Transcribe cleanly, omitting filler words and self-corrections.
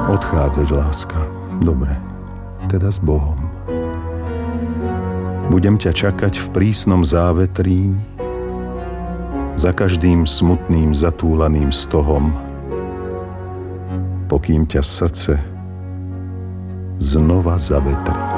Odchádzaš, láska. Dobre, teda s Bohom. Budem ťa čakať v prísnom závetrí, za každým smutným zatúlaným stohom, pokým ťa srdce znova zavetrí.